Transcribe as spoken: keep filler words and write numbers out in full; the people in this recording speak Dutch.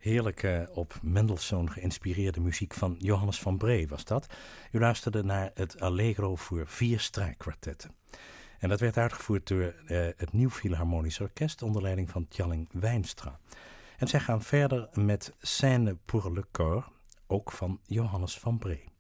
Heerlijke, op Mendelssohn geïnspireerde muziek van Johannes van Bree was dat. U luisterde naar het Allegro voor vier strijkkwartetten. En dat werd uitgevoerd door uh, het Nieuw Philharmonisch Orkest onder leiding van Tjalling Wijnstra. En zij gaan verder met Scène pour le corps, ook van Johannes van Bree.